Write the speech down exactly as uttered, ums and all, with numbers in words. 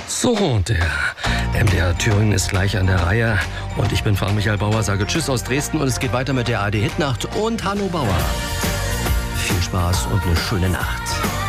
So, der M D R Thüringen ist gleich an der Reihe. Und ich bin Frank Michael Bauer, sage Tschüss aus Dresden. Und es geht weiter mit der A R D Hitnacht und Hanno Bauer. Viel Spaß und eine schöne Nacht.